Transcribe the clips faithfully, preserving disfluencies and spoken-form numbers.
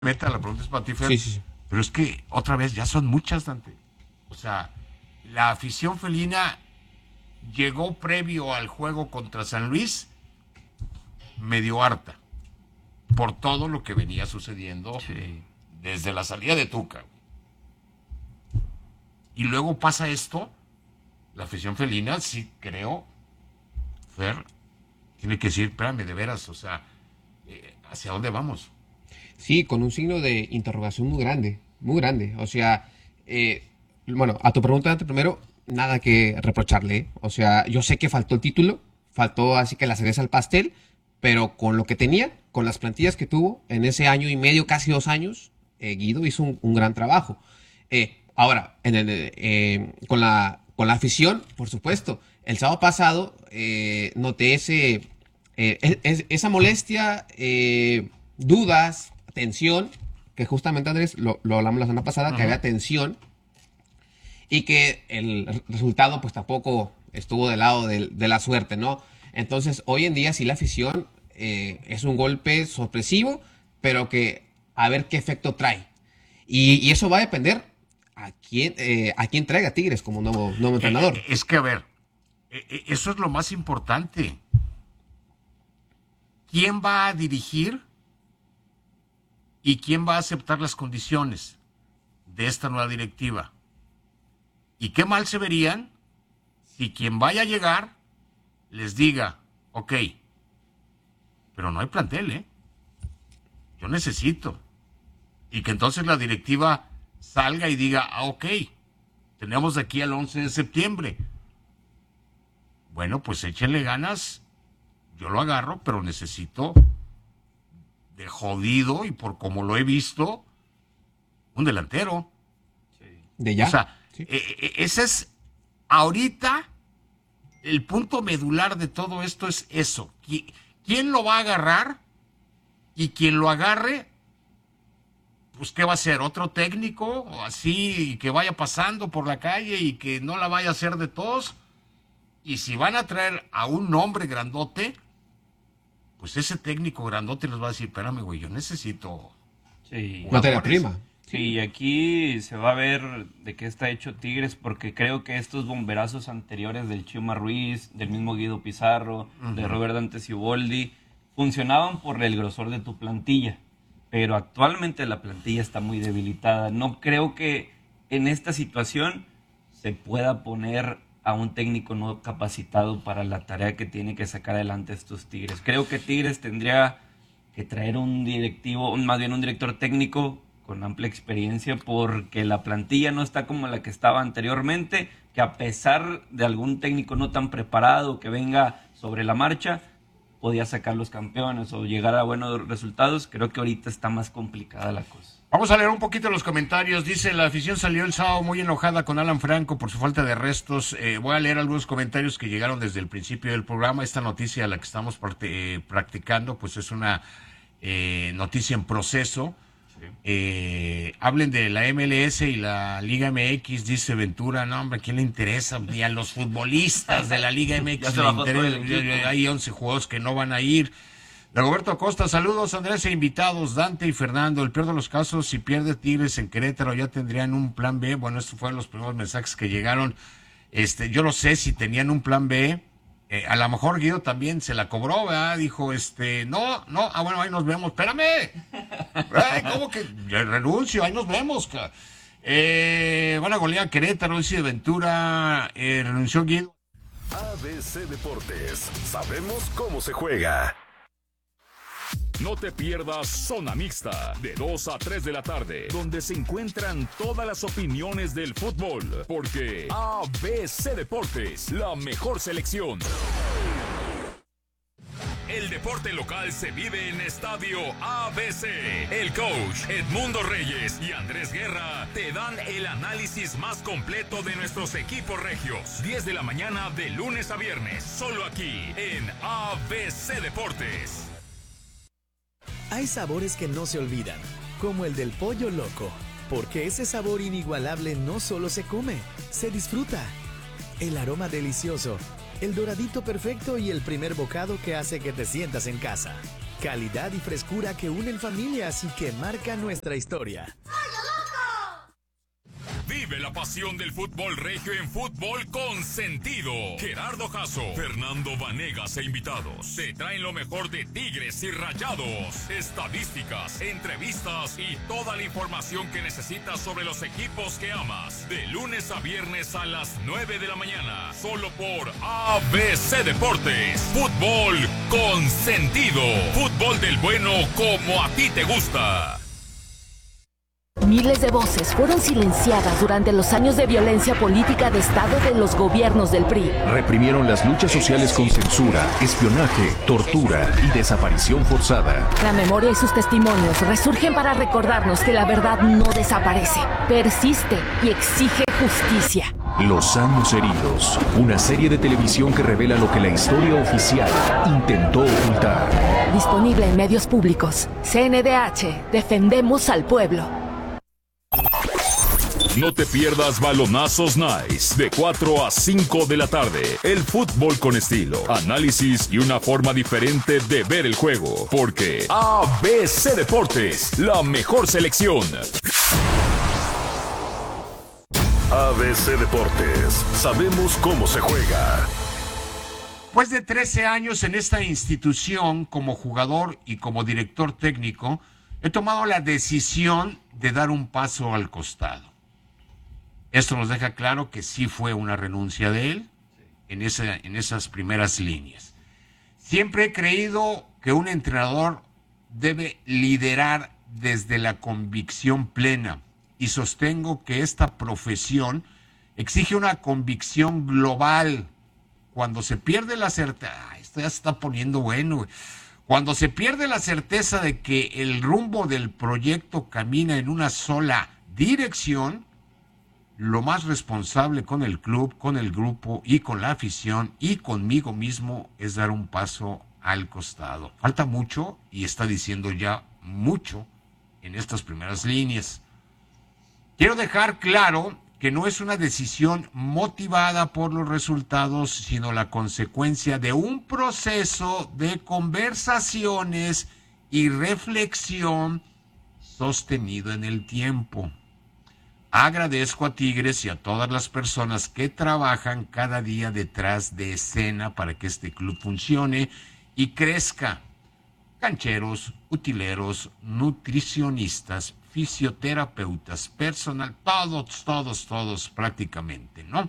Meta, la pregunta es para ti, Fer, Sí, sí, sí. pero es que otra vez ya son muchas, Dante. O sea, la afición felina llegó previo al juego contra San Luis medio harta por todo lo que venía sucediendo Sí. desde la salida de Tuca. Y luego pasa esto, la afición felina, sí creo, Fer, tiene que decir, espérame, de veras, o sea, eh, ¿hacia dónde vamos? Sí, con un signo de interrogación muy grande, muy grande. O sea, eh, bueno, a tu pregunta antes, primero, nada que reprocharle. ¿Eh? O sea, yo sé que faltó el título, faltó así que la cereza al pastel, pero con lo que tenía, con las plantillas que tuvo en ese año y medio, casi dos años, eh, Guido hizo un, un gran trabajo. Eh, ahora, en el, eh, con la, con la afición, por supuesto, el sábado pasado eh, noté ese, eh, es- es- esa molestia, eh, dudas, tensión, que justamente Andrés lo, lo hablamos la semana pasada, que Ujú. había tensión y que el re- resultado pues tampoco estuvo del lado del- de, la suerte, ¿no? Entonces, hoy en día sí la afición eh, es un golpe sorpresivo, pero que a ver qué efecto trae. Y, y eso va a depender a quién, eh, a quién traiga Tigres como nuevo, nuevo Eh, entrenador. eh, es que, a ver, eh, eh, eso es lo más importante. ¿Quién va a dirigir y quién va a aceptar las condiciones de esta nueva directiva? Y qué mal se verían si quien vaya a llegar les diga, ok, pero no hay plantel, ¿eh? Yo necesito. Y que entonces la directiva salga y diga, ah, ok, tenemos de aquí al once de septiembre. Bueno, pues échenle ganas, yo lo agarro, pero necesito de jodido y por como lo he visto, un delantero. Sí. De O ya. sea, Sí. eh, eh, ese es ahorita el punto medular de todo esto es eso. ¿Qui- ¿Quién lo va a agarrar? Y quien lo agarre, pues ¿qué va a hacer? ¿Otro técnico? ¿O así que vaya pasando por la calle y que no la vaya a hacer de todos? Y si van a traer a un hombre grandote, pues ese técnico grandote les va a decir, espérame, güey, yo necesito Sí. Materia jugadores. prima. Sí, aquí se va a ver de qué está hecho Tigres, porque creo que estos bomberazos anteriores del Chima Ruiz, del mismo Guido Pizarro, de Ujú. Robert Dante Siboldi, funcionaban por el grosor de tu plantilla, pero actualmente la plantilla está muy debilitada. No creo que en esta situación se pueda poner a un técnico no capacitado para la tarea que tiene que sacar adelante estos Tigres. Creo que Tigres tendría que traer un directivo, un- más bien un director técnico con amplia experiencia, porque la plantilla no está como la que estaba anteriormente, que a pesar de algún técnico no tan preparado que venga sobre la marcha, podía sacar los campeones o llegar a buenos resultados. Creo que ahorita está más complicada la cosa. Vamos a leer un poquito los comentarios. Dice, la afición salió el sábado muy enojada con Alan Franco por su falta de restos. Eh, voy a leer algunos comentarios que llegaron desde el principio del programa. Esta noticia, la que estamos parte- eh, practicando, pues es una eh, noticia en proceso. Sí. Eh, hablen de la M L S y la Liga M X, dice Ventura. No, hombre, ¿a quién le interesa? Ni a los futbolistas de la Liga Ya M X se le bajó todo el interesa. equipo. Hay once jugadores que no van a ir. Dagoberto Acosta, saludos Andrés e invitados, Dante y Fernando. El peor de los casos, si pierde Tigres en Querétaro, ya tendrían un plan B. Bueno, estos fueron los primeros mensajes que llegaron. Este, yo no sé si tenían un plan B. Eh, a lo mejor Guido también se la cobró, ¿verdad? Dijo, este, no, no, ah, bueno, ahí nos vemos. Espérame. Ay, ¿cómo que? Yo renuncio, ahí nos vemos. ca- Eh, van a golear a Querétaro, dice Ventura. Eh, renunció Guido. A B C Deportes. Sabemos cómo se juega. No te pierdas Zona Mixta, de dos a tres de la tarde, donde se encuentran todas las opiniones del fútbol, porque A B C Deportes, la mejor selección. El deporte local se vive en Estadio A B C. El coach Edmundo Reyes y Andrés Guerra te dan el análisis más completo de nuestros equipos regios. diez de la mañana de lunes a viernes, solo aquí en A B C Deportes. Hay sabores que no se olvidan, como el del pollo loco, porque ese sabor inigualable no solo se come, se disfruta. El aroma delicioso, el doradito perfecto y el primer bocado que hace que te sientas en casa. Calidad y frescura que unen familias y que marcan nuestra historia. Vive la pasión del fútbol regio en Fútbol con Sentido. Gerardo Jasso, Fernando Vanegas e invitados te traen lo mejor de Tigres y Rayados, estadísticas, entrevistas y toda la información que necesitas sobre los equipos que amas. De lunes a viernes a las nueve de la mañana, solo por A B C Deportes. Fútbol con Sentido. Fútbol del bueno como a ti te gusta. Miles de voces fueron silenciadas durante los años de violencia política de Estado de los gobiernos del P R I. Reprimieron las luchas sociales con censura, espionaje, tortura y desaparición forzada. La memoria y sus testimonios resurgen para recordarnos que la verdad no desaparece, persiste y exige justicia. Los años heridos, una serie de televisión que revela lo que la historia oficial intentó ocultar. Disponible en medios públicos. C N D H, defendemos al pueblo. No te pierdas Balonazos Nice de cuatro a cinco de la tarde. El fútbol con estilo, análisis y una forma diferente de ver el juego. Porque A B C Deportes, la mejor selección. A B C Deportes, sabemos cómo se juega. Después de trece años en esta institución como jugador y como director técnico, he tomado la decisión de dar un paso al costado. Esto nos deja claro que sí fue una renuncia de él en, esa, en esas primeras líneas. Siempre he creído que un entrenador debe liderar desde la convicción plena y sostengo que esta profesión exige una convicción global. Cuando se pierde la certeza, esto ya se está poniendo bueno, güey. Cuando se pierde la certeza de que el rumbo del proyecto camina en una sola dirección, lo más responsable con el club, con el grupo y con la afición y conmigo mismo es dar un paso al costado. Falta mucho y está diciendo ya mucho en estas primeras líneas. Quiero dejar claro que no es una decisión motivada por los resultados, sino la consecuencia de un proceso de conversaciones y reflexión sostenido en el tiempo. Agradezco a Tigres y a todas las personas que trabajan cada día detrás de escena para que este club funcione y crezca. Cancheros, utileros, nutricionistas, fisioterapeutas, personal, todos, todos, todos prácticamente, ¿no?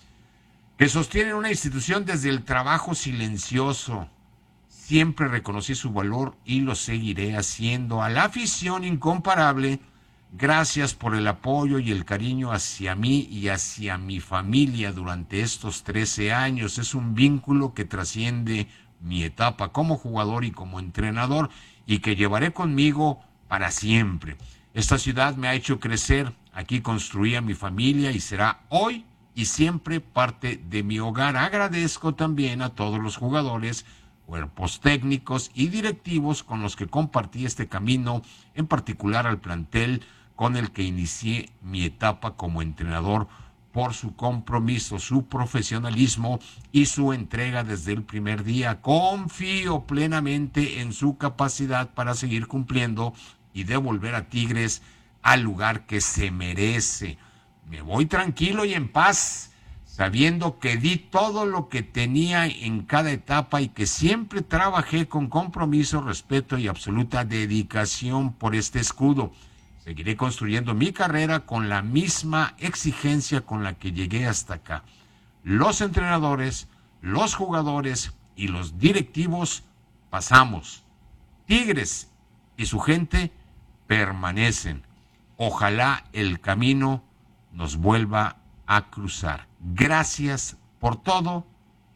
Que sostienen una institución desde el trabajo silencioso. Siempre reconocí su valor y lo seguiré haciendo. A la afición incomparable, gracias por el apoyo y el cariño hacia mí y hacia mi familia durante estos trece años. Es un vínculo que trasciende mi etapa como jugador y como entrenador y que llevaré conmigo para siempre. Esta ciudad me ha hecho crecer, aquí construí a mi familia y será hoy y siempre parte de mi hogar. Agradezco también a todos los jugadores, cuerpos técnicos y directivos con los que compartí este camino, en particular al plantel con el que inicié mi etapa como entrenador, por su compromiso, su profesionalismo y su entrega desde el primer día. Confío plenamente en su capacidad para seguir cumpliendo y devolver a Tigres al lugar que se merece. Me voy tranquilo y en paz, sabiendo que di todo lo que tenía en cada etapa y que siempre trabajé con compromiso, respeto y absoluta dedicación por este escudo. Seguiré construyendo mi carrera con la misma exigencia con la que llegué hasta acá. Los entrenadores, los jugadores y los directivos pasamos. Tigres y su gente permanecen. Ojalá el camino nos vuelva a cruzar. Gracias por todo.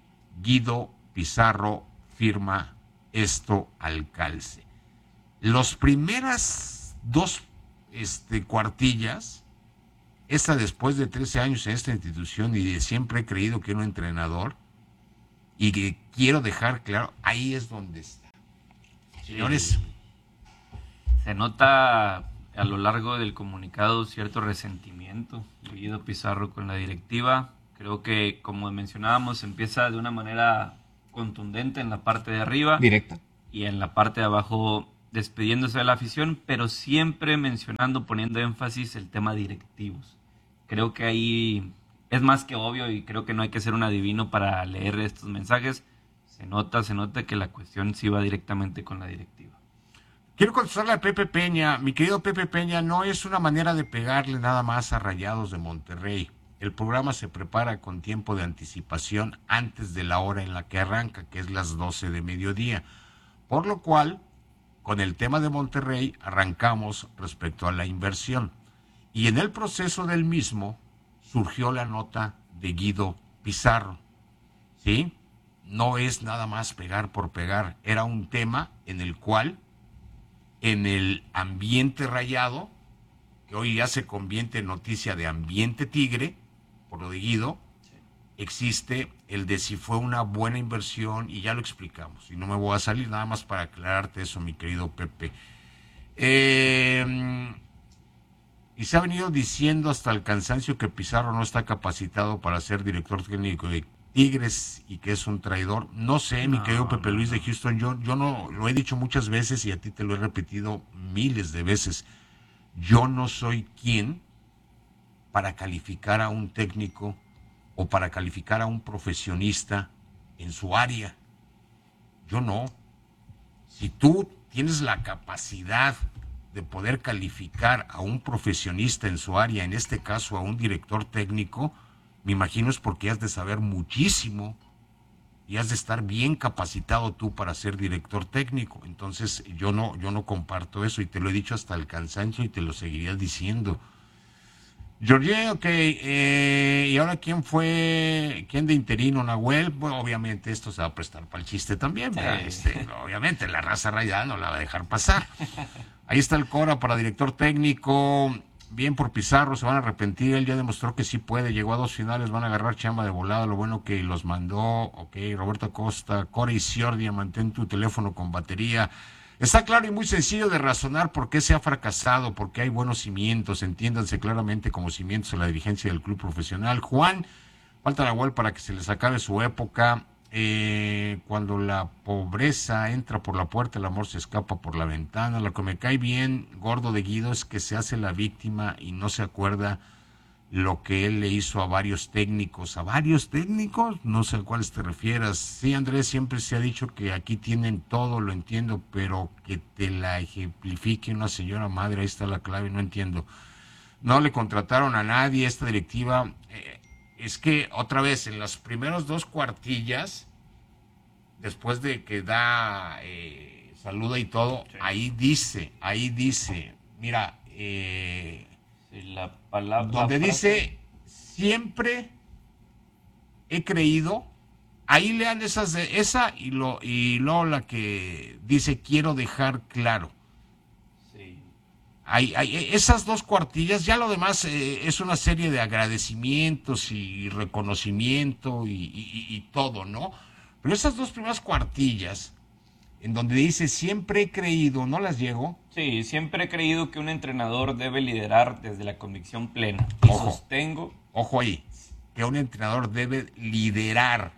Guido Pizarro firma esto al calce. Los primeras dos este, cuartillas, esta después de trece años en esta institución y de siempre he creído que era un entrenador y que quiero dejar claro, ahí es donde está. Señores. Se nota a lo largo del comunicado cierto resentimiento de Guido Pizarro con la directiva. Creo que, como mencionábamos, empieza de una manera contundente en la parte de arriba. Directa. y en la parte de abajo despidiéndose de la afición, pero siempre mencionando, poniendo énfasis el tema directivos. Creo que ahí es más que obvio y creo que no hay que ser un adivino para leer estos mensajes. Se nota, se nota que la cuestión sí va directamente con la directiva. Quiero contestarle a Pepe Peña. Mi querido Pepe Peña, no es una manera de pegarle nada más a Rayados de Monterrey. El programa se prepara con tiempo de anticipación antes de la hora en la que arranca, que es las doce de mediodía. Por lo cual, con el tema de Monterrey, arrancamos respecto a la inversión. Y en el proceso del mismo, surgió la nota de Guido Pizarro. ¿Sí? No es nada más pegar por pegar. Era un tema en el cual, en el ambiente rayado, que hoy ya se convierte en noticia de ambiente tigre, por lo de Guido, existe el de si fue una buena inversión, y ya lo explicamos, y no me voy a salir, nada más para aclararte eso, mi querido Pepe. Eh, y se ha venido diciendo hasta el cansancio que Pizarro no está capacitado para ser director técnico de Tigres y que es un traidor. No sé, mi No, querido Pepe no, Luis de no. Houston, yo, yo no lo he dicho muchas veces y a ti te lo he repetido miles de veces. Yo no soy quien para calificar a un técnico o para calificar a un profesionista en su área. Yo no. Si tú tienes la capacidad de poder calificar a un profesionista en su área, en este caso a un director técnico, me imagino es porque has de saber muchísimo y has de estar bien capacitado tú para ser director técnico. Entonces yo no, yo no comparto eso y te lo he dicho hasta el cansancio y te lo seguiría diciendo. Georgie, ok, eh, ¿y ahora quién fue, quién de interino, Nahuel? Bueno, obviamente esto se va a prestar para el chiste también, ¿verdad? Sí. Este, obviamente la raza rayada no la va a dejar pasar. Ahí está el Cora para director técnico. Bien por Pizarro, se van a arrepentir, él ya demostró que sí puede, llegó a dos finales, van a agarrar chamba de volada, lo bueno que los mandó. Ok, Roberto Acosta, Cora y Ciordia, mantén tu teléfono con batería. Está claro y muy sencillo de razonar por qué se ha fracasado, porque hay buenos cimientos, entiéndanse claramente como cimientos a la dirigencia del club profesional. Juan, falta Nahuel para que se les acabe su época. Eh, cuando la pobreza entra por la puerta, el amor se escapa por la ventana. Lo que me cae bien, gordo de Guido, es que se hace la víctima y no se acuerda lo que él le hizo a varios técnicos. ¿A varios técnicos? No sé a cuáles te refieras. Sí, Andrés, siempre se ha dicho que aquí tienen todo, lo entiendo, pero que te la ejemplifique una señora madre, ahí está la clave, no entiendo. No le contrataron a nadie, esta directiva... Eh, es que, otra vez, en las primeros dos cuartillas, después de que da, eh, saluda y todo, sí. ahí dice, ahí dice, mira, eh, Sí, la palabra, donde la dice, siempre he creído, ahí lean esas de, esa y, lo, y luego la que dice, quiero dejar claro. Sí. Hay, hay, esas dos cuartillas, ya lo demás eh, es una serie de agradecimientos y reconocimiento y, y, y todo, ¿no? Pero esas dos primeras cuartillas, en donde dice siempre he creído, ¿no las llego? Sí, siempre he creído que un entrenador debe liderar desde la convicción plena. Y Ojo. sostengo... Ojo ahí, que un entrenador debe liderar.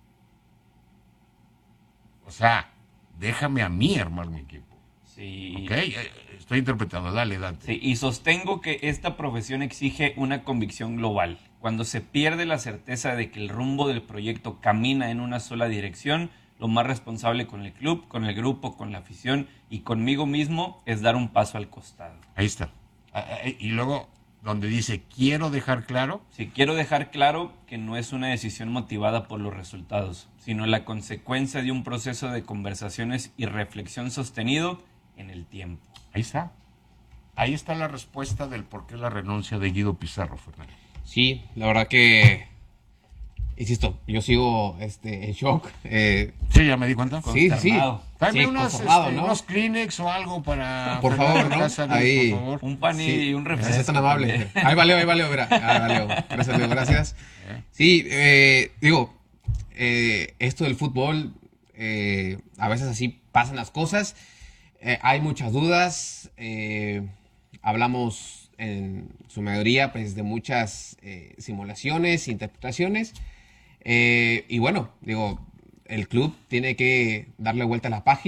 O sea, déjame a mí armar mi equipo. Sí. ¿Ok? Eh, Estoy interpretando, dale, Dante. Sí, y sostengo que esta profesión exige una convicción global. Cuando se pierde la certeza de que el rumbo del proyecto camina en una sola dirección, lo más responsable con el club, con el grupo, con la afición y conmigo mismo es dar un paso al costado. Ahí está. Y luego, donde dice, quiero dejar claro. Sí, quiero dejar claro que no es una decisión motivada por los resultados, sino la consecuencia de un proceso de conversaciones y reflexión sostenido en el tiempo. Ahí está. Ahí está la respuesta del por qué la renuncia de Guido Pizarro, Fernando. Sí, la verdad que, insisto, yo sigo este, en shock. Eh, sí, ya me di cuenta. Sí, sí. Tráeme sí, unos, este, ¿no? unos Kleenex o algo para... Por favor, ¿no? Casa, ahí. por favor. Un pan y Sí, un refresco. Gracias, tan amable. Ahí va Leo, ahí va Leo, mira. Ahí va Leo. Gracias, Leo, gracias. Sí, eh, digo, eh, esto del fútbol, eh, a veces así pasan las cosas. Eh, hay muchas dudas. Eh, hablamos en su mayoría pues, de muchas eh, simulaciones, interpretaciones. Eh, y bueno, digo, el club tiene que darle vuelta a la página.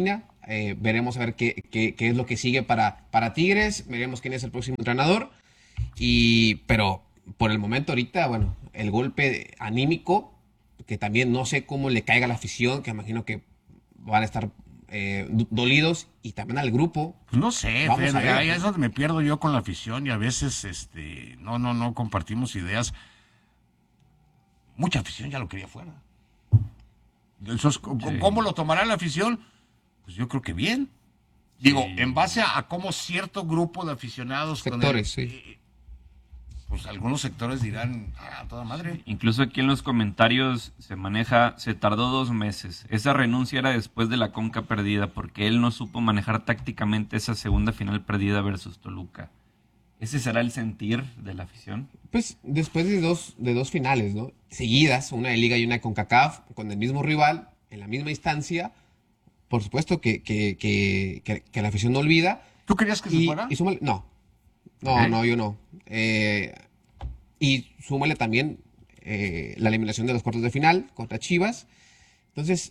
Eh, veremos a ver qué, qué, qué es lo que sigue para, para Tigres. Veremos quién es el próximo entrenador. Y, pero por el momento ahorita, bueno, el golpe anímico, que también no sé cómo le caiga a la afición, que imagino que van a estar eh, dolidos, y también al grupo. Pues no sé, Vamos Fer, a ver. ahí es donde me pierdo yo con la afición y a veces este no, no, no compartimos ideas. Mucha afición ya lo quería fuera. Entonces, ¿cómo, Sí. ¿cómo lo tomará la afición? Pues yo creo que bien. Digo, Sí. en base a, a cómo cierto grupo de aficionados... con Sectores, el- sí. eh, pues algunos sectores dirán, "Ah, a toda madre". Incluso aquí en los comentarios se maneja, se tardó dos meses. Esa renuncia era después de la Conca perdida, porque él no supo manejar tácticamente esa segunda final perdida versus Toluca. ¿Ese será el sentir de la afición? Pues después de dos, de dos finales, ¿no? Seguidas, una de Liga y una de CONCACAF, con el mismo rival, en la misma instancia, por supuesto que, que, que, que, que la afición no olvida. ¿Tú querías que se Y, fuera? y súmale, no, no, Ok. no, yo no. Eh, y súmale también eh, la eliminación de los cuartos de final contra Chivas. Entonces,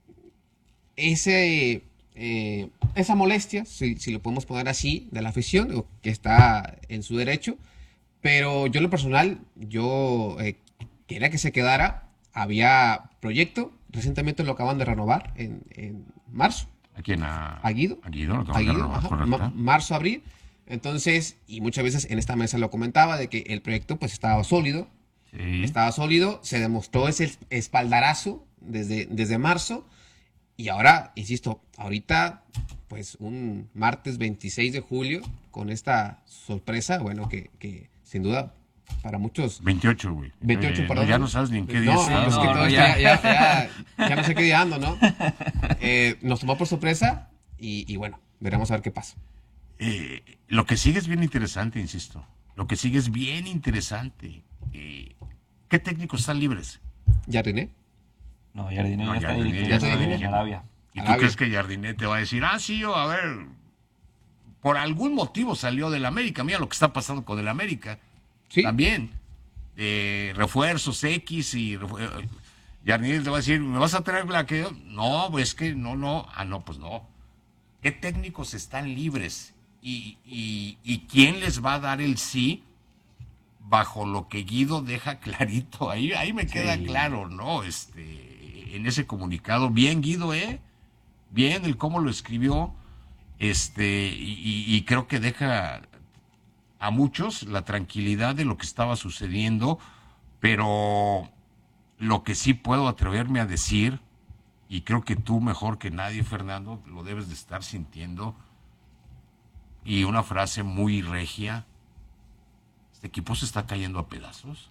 ese, eh, esa molestia, si, si lo podemos poner así, de la afición, digo, que está en su derecho, pero yo en lo personal, yo eh, quería que se quedara. Había proyecto, recientemente lo acaban de renovar en, en marzo. ¿A quién? ¿A, ¿A Guido? A Guido, lo A acaban de Guido, renovar, ajá, correcto. ma- marzo, abril. Entonces, y muchas veces en esta mesa lo comentaba, de que el proyecto pues estaba sólido, Sí. estaba sólido, se demostró ese espaldarazo desde, desde marzo, y ahora, insisto, ahorita, pues un martes veintiséis de julio, con esta sorpresa, bueno, que, que sin duda para muchos... veintiocho, güey. veintiocho, Eh, no, perdón. ya no sabes ni en qué día No, estás, no, es que no, todo no, está- ya. ya, ya, ya no sé qué día ando, ¿no? Eh, nos tomó por sorpresa y, y bueno, veremos a ver qué pasa. Eh, lo que sigue es bien interesante, insisto. Lo que sigue es bien interesante. Eh, ¿Qué técnicos están libres? ¿Ya, René? No, Jardine No, ya está Jardine dirigiendo ya está en dirigiendo. Arabia. ¿Y tú Arabia. crees que Jardinet te va a decir, ah, sí, yo, a ver, por algún motivo salió del América? Mira lo que está pasando con el América. Sí. También. Eh, refuerzos X y refu- eh, Jardinet te va a decir, ¿me vas a traer la que yo? No, pues es que no, no. Ah, no, pues no. ¿Qué técnicos están libres? ¿Y, y, y quién les va a dar el sí bajo lo que Guido deja clarito? Ahí, ahí me queda Sí. claro, ¿no? Este, en ese comunicado. Bien, Guido, ¿eh? Bien, el cómo lo escribió. Este, y, y- y creo que deja a muchos la tranquilidad de lo que estaba sucediendo, pero lo que sí puedo atreverme a decir, y creo que tú mejor que nadie, Fernando, lo debes de estar sintiendo, y una frase muy regia: este equipo se está cayendo a pedazos.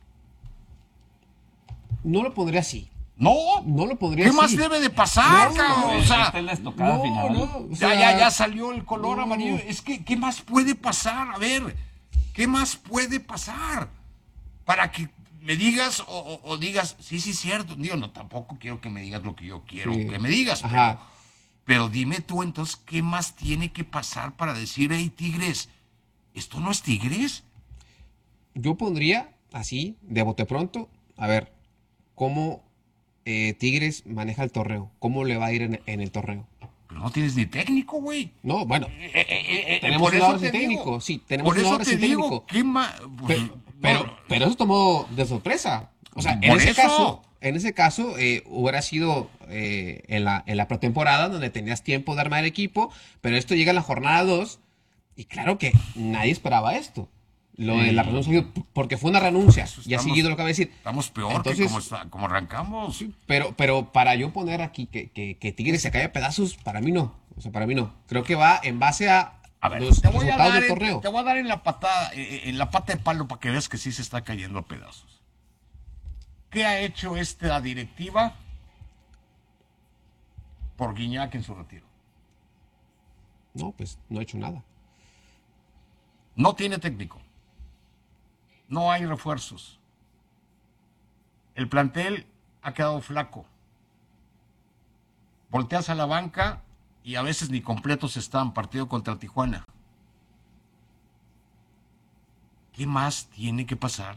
No lo pondría así. No, No lo pondría ¿qué así. más debe de pasar, No, cabrón? Pues, O sea, esta es la estocada no, final. no, o ya, sea, ya, ya salió el color no. amarillo. Es que, ¿qué más puede pasar? A ver, ¿qué más puede pasar? Para que me digas o, o- o digas, sí, sí, cierto. Digo, no, tampoco quiero que me digas lo que yo quiero Sí. que me digas. Ajá. Pero, pero dime tú entonces, ¿qué más tiene que pasar para decir, hey, Tigres, ¿esto no es Tigres? Yo pondría así, de bote pronto, a ver, cómo eh, Tigres maneja el torneo, cómo le va a ir en, en el torneo. Pero no tienes ni técnico, güey. No, bueno, Eh, eh, eh, eh, Tenemos por una eso orden te técnico, digo, sí, tenemos por una eso orden te digo, técnico. ¿qué más? Pues, Pe- pero, no, pero eso tomó de sorpresa. O sea, en Por ese eso. caso, en ese caso eh, hubiera sido eh, en, la, en la pretemporada donde tenías tiempo de armar el equipo, pero esto llega en la jornada dos y claro que nadie esperaba esto. Lo de la renuncia, porque fue una renuncia, Eso y así estamos- Guido lo acaba de decir. Estamos peor Entonces- que como, está- como arrancamos. Pero, pero para yo poner aquí que, que, que Tigres se cae a pedazos, para mí no. O sea, para mí no. Creo que va en base a, A ver, los te voy a, resultados dar del en, torneo. te voy a dar en la patada, eh, en la pata de palo para que veas que sí se está cayendo a pedazos. ¿Qué ha hecho esta directiva por Guiñac en su retiro? No, pues no he hecho nada. No tiene técnico. No hay refuerzos. El plantel ha quedado flaco. Volteas a la banca y a veces ni completos están. Partido contra Tijuana. ¿Qué más tiene que pasar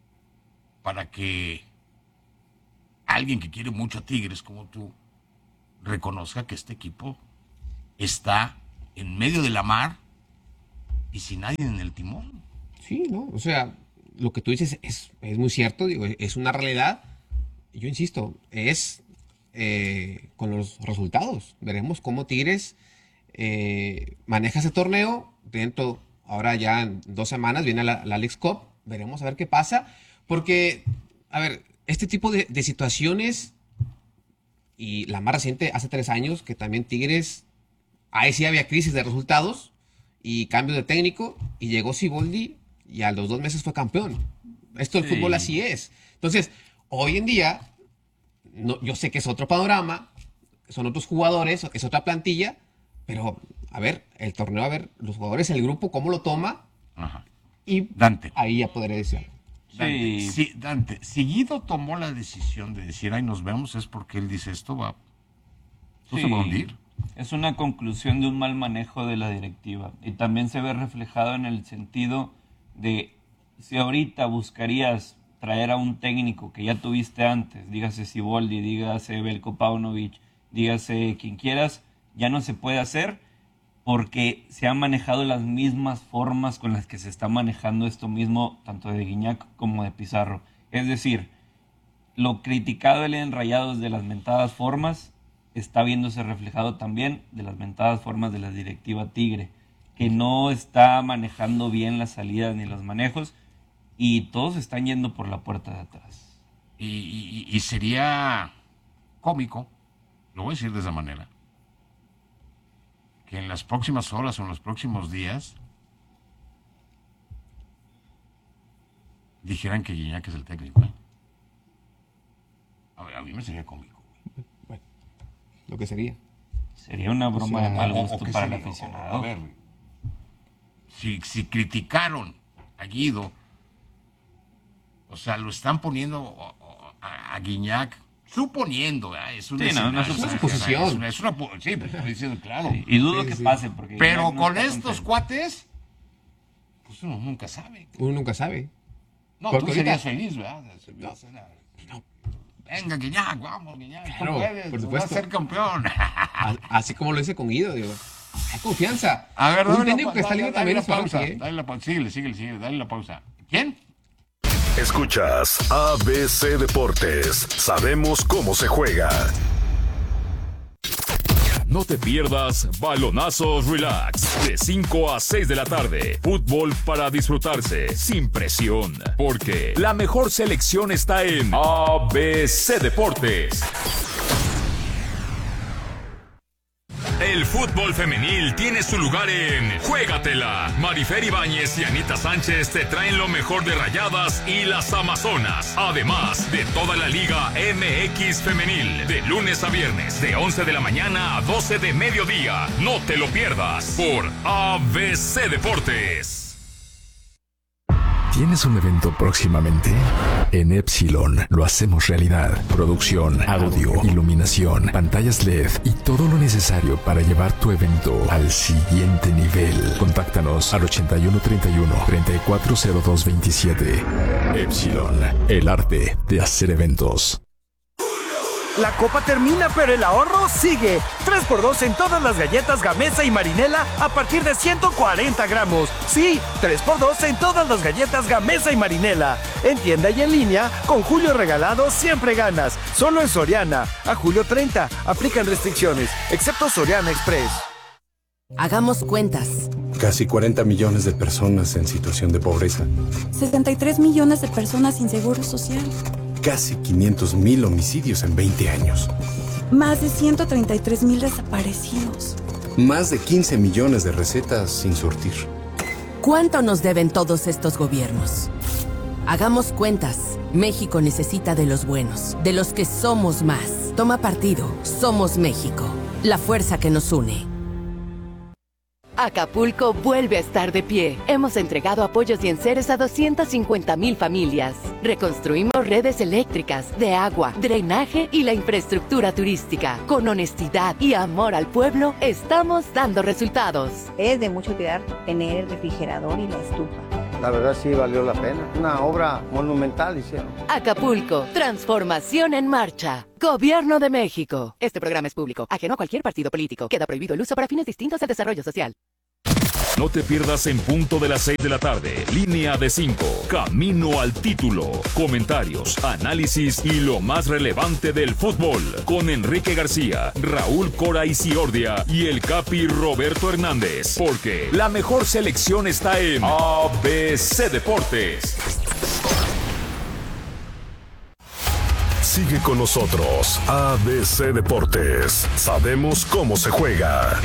para que alguien que quiere mucho a Tigres como tú reconozca que este equipo está en medio de la mar y sin nadie en el timón. Sí, ¿no? O sea, lo que tú dices es, es muy cierto, digo, es una realidad. Yo insisto, es eh, con los resultados. Veremos cómo Tigres eh, maneja ese torneo. Dentro, ahora ya en dos semanas viene la, la Leagues Cup. Veremos a ver qué pasa. Porque, a ver, este tipo de, de situaciones, y la más reciente, hace tres años, que también Tigres, ahí sí había crisis de resultados y cambio de técnico, y llegó Siboldi y a los dos meses fue campeón. Esto del Sí. fútbol así es. Entonces, hoy en día, no, yo sé que es otro panorama, son otros jugadores, es otra plantilla, pero, a ver, el torneo, a ver, los jugadores, el grupo, cómo lo toma, Ajá. y Dante. ahí ya podré decir algo. Dante, Sí. sí, Dante, si Guido tomó la decisión de decir, ahí nos vemos, es porque él dice, esto va, esto se Sí. va a hundir. Es una conclusión de un mal manejo de la directiva. Y también se ve reflejado en el sentido de si ahorita buscarías traer a un técnico que ya tuviste antes, dígase Siboldi, dígase Veljko Paunovic, dígase quien quieras, ya no se puede hacer porque se han manejado las mismas formas con las que se está manejando esto mismo, tanto de Guiñac como de Pizarro. Es decir, lo criticado del en Rayados de las mentadas formas está viéndose reflejado también de las mentadas formas de la directiva Tigre, que no está manejando bien las salidas ni los manejos, y todos están yendo por la puerta de atrás. Y, y- y sería cómico, lo voy a decir de esa manera, que en las próximas horas o en los próximos días dijeran que Guiñac es el técnico. ¿eh? A, ver, a mí me sería cómico. Bueno, lo que sería. Sería una broma O sea, de mal O- o gusto que para el sería- o- aficionado. A ver, si, si criticaron a Guido, o sea, lo están poniendo o- o- a, a Guiñac, suponiendo, ¿verdad? es una, Sí, no, una escena- suposición. Es una, es una po- sí, pues, estoy diciendo, claro. Sí, y dudo Sí, que sí. pase, porque Pero Guiñac no con está estos contento. cuates, pues uno nunca sabe. Uno nunca sabe. No, Porque tú ahorita- serías feliz, ¿verdad? Venga, Guiñac, vamos, Guiñac, tú Claro, puedes, por tú vas a supuesto. ser campeón. A- Así como lo hice con Guido, digo. Hay confianza. A ver, dale un técnico la, que está dale- libre dale también la es fuerte, pausa, ¿eh? dale la pausa, síguele, síguele, síguele, dale la pausa. ¿Quién? Escuchas A B C Deportes. Sabemos cómo se juega. No te pierdas Balonazos Relax de cinco a seis de la tarde. Fútbol para disfrutarse sin presión, porque la mejor selección está en A B C Deportes. El fútbol femenil tiene su lugar en Juégatela. Marifer Ibáñez y Anita Sánchez te traen lo mejor de Rayadas y las Amazonas. Además de toda la Liga M X Femenil. De lunes a viernes, de once de la mañana a doce de mediodía. No te lo pierdas por A B C Deportes. ¿Tienes un evento próximamente? En Epsilon lo hacemos realidad. Producción, audio, iluminación, pantallas L E D y todo lo necesario para llevar tu evento al siguiente nivel. Contáctanos al ochenta y uno treinta y uno, treinta y cuatro cero dos veintisiete. Epsilon, el arte de hacer eventos. La copa termina, pero el ahorro sigue. tres por dos en todas las galletas Gamesa y Marinela a partir de ciento cuarenta gramos. Sí, tres por dos en todas las galletas Gamesa y Marinela. En tienda y en línea, con Julio Regalado siempre ganas. Solo en Soriana. A julio treinta. Aplican restricciones, excepto Soriana Express. Hagamos cuentas. Casi cuarenta millones de personas en situación de pobreza. setenta y tres millones de personas sin seguro social. Casi quinientos mil homicidios en veinte años. Más de ciento treinta y tres mil desaparecidos. Más de quince millones de recetas sin surtir. ¿Cuánto nos deben todos estos gobiernos? Hagamos cuentas. México necesita de los buenos, de los que somos más. Toma partido. Somos México. La fuerza que nos une. Acapulco vuelve a estar de pie. Hemos entregado apoyos y enseres a doscientas cincuenta mil familias. Reconstruimos redes eléctricas, de agua, drenaje y la infraestructura turística. Con honestidad y amor al pueblo, estamos dando resultados. Es de mucho cuidar tener el refrigerador y la estufa. la verdad sí valió la pena. Una obra monumental hicieron. Acapulco, transformación en marcha. Gobierno de México. Este programa es público, ajeno a cualquier partido político. Queda prohibido el uso para fines distintos del desarrollo social. No te pierdas en punto de las seis de la tarde. Línea de cinco. Camino al título. Comentarios, análisis y lo más relevante del fútbol. Con Enrique García, Raúl Cora y Ciordia y el Capi Roberto Hernández. Porque la mejor selección está en A B C Deportes. Sigue con nosotros. A B C Deportes. Sabemos cómo se juega.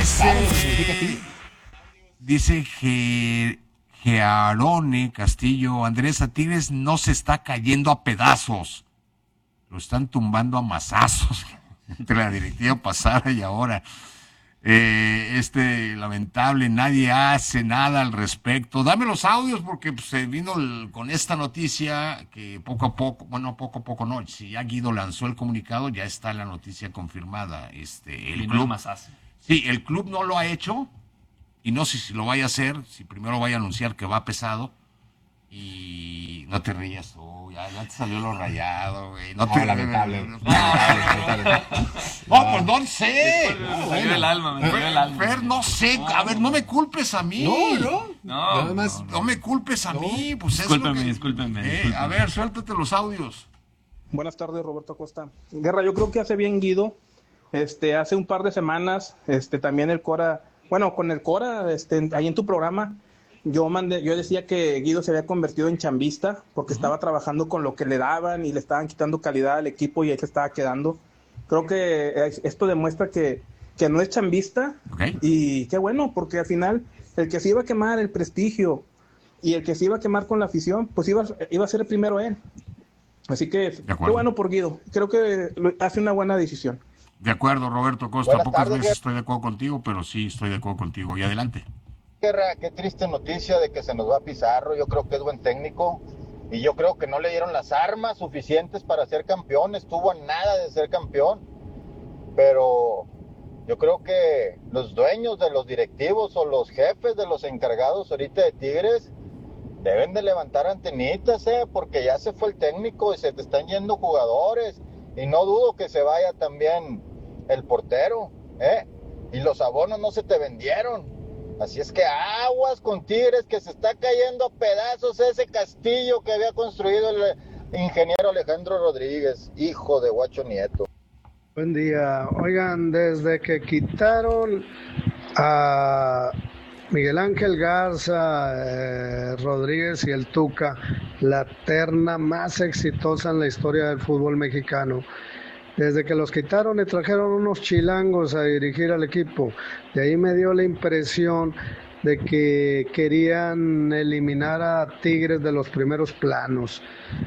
Dice que Gearone Castillo, Andrés, a Tigres no se está cayendo a pedazos, lo están tumbando a mazazos entre la directiva pasada y ahora. Eh, este lamentable, nadie hace nada al respecto. Dame los audios porque pues, se vino el, con esta noticia que poco a poco, bueno, poco a poco no, si ya Guido lanzó el comunicado, ya está la noticia confirmada. Este, el club, sí, el club no lo ha hecho. Y no sé si lo vaya a hacer, si primero vaya a anunciar que va pesado. Y no te rías, oh, ya, ya te salió lo rayado, güey. No, no te lamentable. No, pues no sé. Me salió el alma, me salió el alma. Fer, no sé. A ver, no me culpes a mí. No, no. No, Nada más, no, no me culpes a no. mí. Pues discúlpeme, es lo que, discúlpeme, eh, discúlpeme. A ver, suéltate los audios. Buenas tardes, Roberto Acosta. Guerra, yo creo que hace bien Guido. Este, hace un par de semanas, este, también el Cora... Bueno, con el Cora, este, ahí en tu programa, yo mandé, yo decía que Guido se había convertido en chambista porque uh-huh. estaba trabajando con lo que le daban y le estaban quitando calidad al equipo y ahí se estaba quedando. Creo que esto demuestra que, que no es chambista okay. y qué bueno, porque al final el que se iba a quemar el prestigio y el que se iba a quemar con la afición, pues iba, iba a ser el primero él. Así que qué bueno por Guido, creo que hace una buena decisión. De acuerdo, Roberto Costa, Buenas pocas tardes, veces estoy de acuerdo contigo, pero sí estoy de acuerdo contigo. Y adelante. Guerra, qué triste noticia de que se nos va Pizarro, yo creo que es buen técnico, y yo creo que no le dieron las armas suficientes para ser campeón, estuvo a nada de ser campeón, pero yo creo que los dueños de los directivos o los jefes de los encargados ahorita de Tigres deben de levantar antenitas, eh, porque ya se fue el técnico y se te están yendo jugadores, y no dudo que se vaya también el portero, ¿eh? Y los abonos no se te vendieron. Así es que aguas con Tigres, que se está cayendo a pedazos ese castillo que había construido el ingeniero Alejandro Rodríguez, hijo de Guacho Nieto. Buen día. Oigan, desde que quitaron a Miguel Ángel Garza, eh, Rodríguez y el Tuca, la terna más exitosa en la historia del fútbol mexicano. Desde que los quitaron y trajeron unos chilangos a dirigir al equipo, de ahí me dio la impresión de que querían eliminar a Tigres de los primeros planos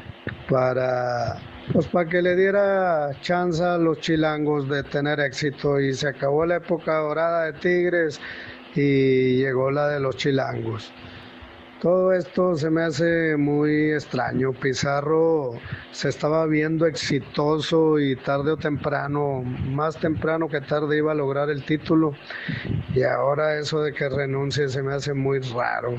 para, pues, para que le diera chance a los chilangos de tener éxito, y se acabó la época dorada de Tigres y llegó la de los chilangos. Todo esto se me hace muy extraño. Pizarro se estaba viendo exitoso y tarde o temprano, más temprano que tarde, iba a lograr el título, y ahora eso de que renuncie se me hace muy raro.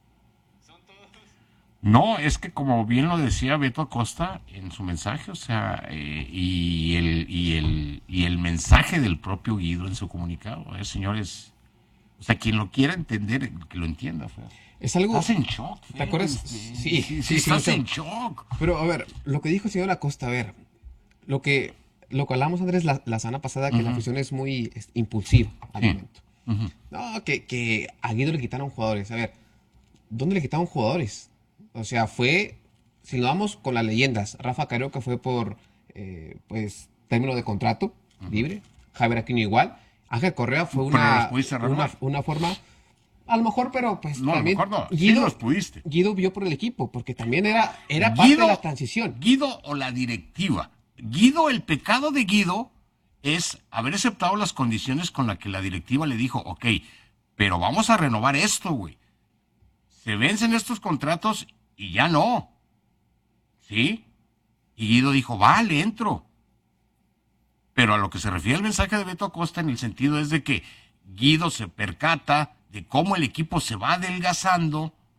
No, es que como bien lo decía Beto Acosta en su mensaje, o sea, eh, y, el, y, el, y el mensaje del propio Guido en su comunicado, eh, señores, o sea, quien lo quiera entender, que lo entienda, Fer. Es algo... Estás en shock, Fer. ¿Te acuerdas? Sí, sí, sí, sí, estás sí, en shock. Pero, a ver, lo que dijo el señor Acosta, a ver, lo que, lo que hablamos, Andrés, la, la semana pasada, que uh-huh. la afición es muy es, impulsiva al sí. momento. Uh-huh. No, que, que a Guido le quitaron jugadores. A ver, ¿dónde le quitaron jugadores? O sea, fue, si nos vamos con las leyendas, Rafa Carioca fue por, eh, pues, término de contrato, uh-huh. libre, Javier Aquino igual, Ángel Correa fue una, una, una forma... A lo mejor, pero pues no, también a lo mejor no. Guido, sí los pudiste. Guido vio por el equipo, porque también era, era Guido, parte de la transición. Guido o la directiva. Guido, el pecado de Guido es haber aceptado las condiciones con las que la directiva le dijo, ok, pero vamos a renovar esto, güey. Se vencen estos contratos y ya no. ¿Sí? Y Guido dijo, vale, entro. Pero a lo que se refiere el mensaje de Beto Acosta en el sentido es de que Guido se percata de cómo el equipo se va adelgazando,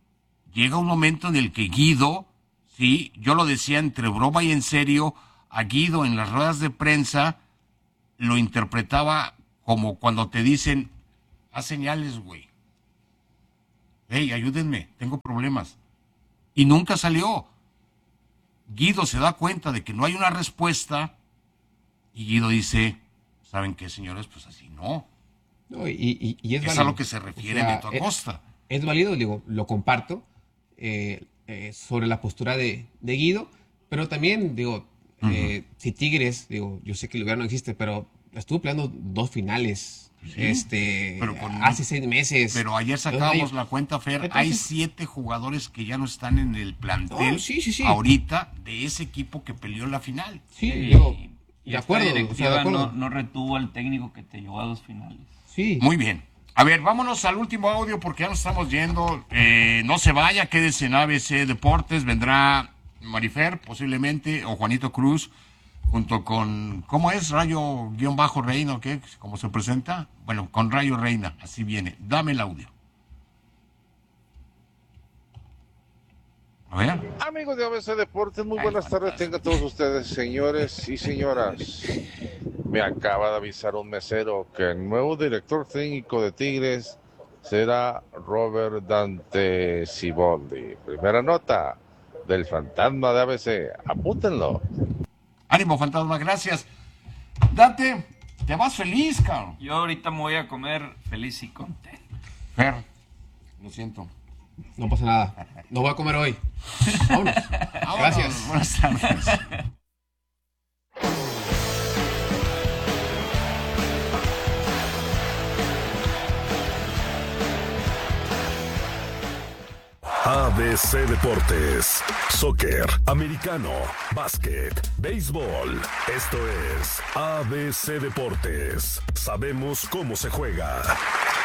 llega un momento en el que Guido, sí, yo lo decía entre broma y en serio, a Guido en las ruedas de prensa lo interpretaba como cuando te dicen, haz señales, güey. Hey, ayúdenme, tengo problemas. Y nunca salió. Guido se da cuenta de que no hay una respuesta y Guido dice, ¿saben qué, señores? Pues así no. No, y, y, y es, es válido. a lo que se refiere o sea, Beto Acosta. Es, es válido, digo, lo comparto eh, eh, sobre la postura de, de Guido, pero también, digo, uh-huh. eh, si Tigres, digo, yo sé que el lugar no existe, pero estuvo peleando dos finales. Sí, este pero con, hace seis meses. Pero ayer sacábamos hay, la cuenta, Fer, entonces, hay siete jugadores que ya no están en el plantel no, sí, sí, sí. ahorita de ese equipo que peleó en la final. Sí, sí. Digo, y de acuerdo, directiva o sea, de acuerdo. No, no retuvo al técnico que te llevó a dos finales. Sí. Muy bien. A ver, vámonos al último audio porque ya nos estamos yendo. Eh, no se vaya, quédese en A B C Deportes. Vendrá Marifer, posiblemente, o Juanito Cruz, junto con, ¿cómo es? Rayo-Reina, ¿o qué? ¿Cómo se presenta? Bueno, con Rayo Reina, así viene. Dame el audio. A ver. Amigos de A B C Deportes, muy buenas tardes tengan todos ustedes, señores y señoras. Me acaba de avisar un mesero que el nuevo director técnico de Tigres será Robert Dante Siboldi. Primera nota del fantasma de A B C. Apúntenlo. Ánimo, fantasma, gracias. Dante, te vas feliz, cabrón. Yo ahorita me voy a comer feliz y contento. Fer, lo siento. No pasa nada. No voy a comer hoy. Vámonos. Gracias. Buenas tardes. A B C Deportes, soccer, americano, básquet, béisbol. Esto es A B C Deportes. Sabemos cómo se juega.